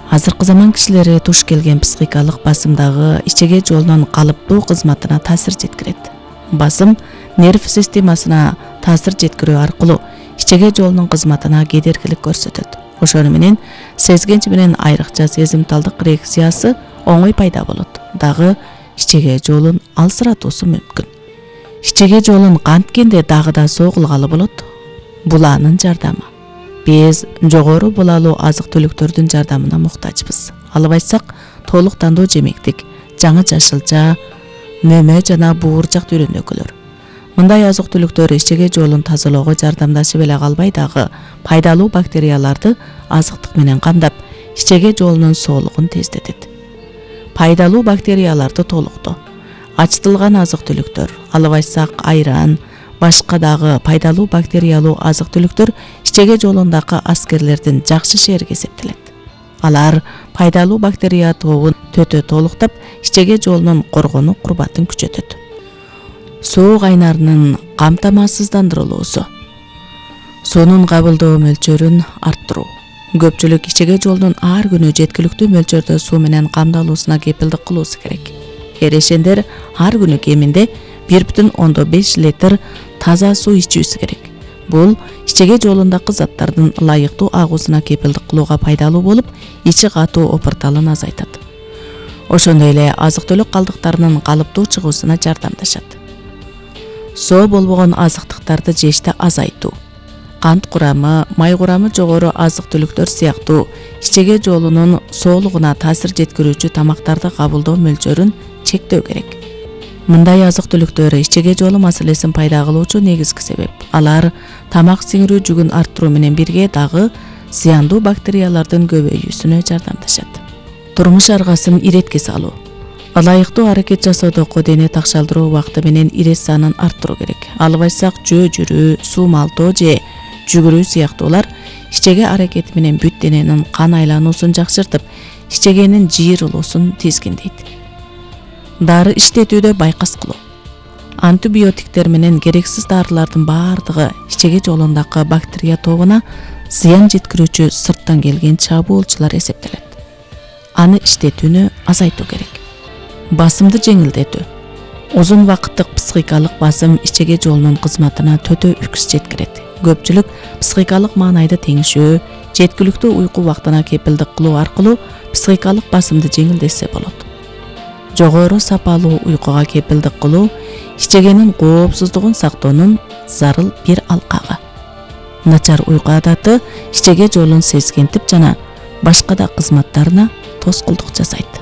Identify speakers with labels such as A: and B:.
A: Азыркы заман кишилери туш келген психикалык басымдагы ичеге жолунун калыптуу кызматына таасир жеткирет. Басым нерв системасына таасир жеткирүү аркылуу ичеге жолунун кызматына кедергилик көрсөтөт. Ошону менен сезгенчи менен айрыкча сезимталдык реакциясы оңой пайда болот. Дагы ичеге жолун алсыратуусу мүмкүн. Ичеге жолун канткенде дагы да согулгалы болот. Булаанын жардамы. Биз жогору булалуу азык-түлүктөрдүн жардамына муктажбыз. Алып айтсак, толуктандуу жемектик, жаңы жашылча, мөмө жана бууржак дүрөнөкөлөр. Мындай азык-түлүктөр ичеге жолун тазалоого жардамдашып эле калбай дагы пайдалуу бактерияларды азыктык менен камдап, ичеге жолунун соолугун тездетет. Пайдалуу бактерияларды толуктоо. Ачтылган азык-түлүктөр, алып айтсак, айран, башка дагы пайдалуу бактериялуу азык-түлүктөр ичеге жолундагы аскерлердин жакшы шериги эсептелет. Алар пайдалуу бактерия тобун төтө толуктап, ичеге жолунун коргонуу курбатын күчөтөт. Суу кайнарынын камтамасыздандырылуусу. Суунун кабылдоо мөлчөрүн арттыруу. Көпчүлүк ичеге жолунун ар күнү жеткиликтүү мөлчөрдө суу менен камдалуусуна кепилдик кылуусу керек. Эрешендер ар күнү кеминде 1,5 литр таза суу ичүүсү керек. Бул ичеге жолундагы заттардын ылайыктуу агуусуна кепилдик кылууга пайдалуу болуп, ичи катуу опурталын азайтат. Ошондой эле азык-түлүк калдыктарынын калыптуу чыгуусуна жардамдашат. Соо болбогон азыктыктарды жешти азайтуу. Кант курамы, май курамы жогору азык-түлүктөр сыяктуу ичеге жолунун соолугуна таасир жеткирүүчү тамактарды кабылдоо мөлчөрүн чектөө керек. Мындай азык-түлүктөр ичеге жолу маселесин пайда кылуучу негизги себеп. Алар тамак сиңирүү жүгүн арттыруу менен бирге дагы зыяндуу бактериялардын көбөйүүсүнө жардамдашат. Турмуш аргасын иретке салуу. Ылайыктуу аракет жасоодогу дене такшалдыруу убакыты менен ирет санын арттыруу керек. Алып айтсак, жөө жүрүү, суу малтоо же жүгүрүү сыяктуулар ичеге аракети менен бүт дененин кан айлануусун жакшыртып, ичегенин жыйырылуусун тизгиндейт. Дары иштетүүдө байкас кылуу. Антибиотиктер менен керексиз дарылардын баардыгы ичеге жолундагы бактерия тобуна зыян жеткирүүчү сырттан келген чабуулчулар эсептелет. Аны иштетүүнү азайтуу керек. Басымды жеңилдетүү. Узун вакыттык психикалык басым ичеге жолунун кызматына төтө үкс жеткирет. Көпчүлүк психикалык маанайды теңишүү, жеткиликтүү уйку убактына кепилдик кылуу аркылуу психикалык басымды жеңилдетсе болот. Жогору сапалуу уйкуга кепилдик кылуу ичегенин коопсуздугун сактоонун зарыл бир алкагы. Начар уйку адаты ичеге жолун сезгентип жана башка да кызматтарына тоскоолдук жасайт.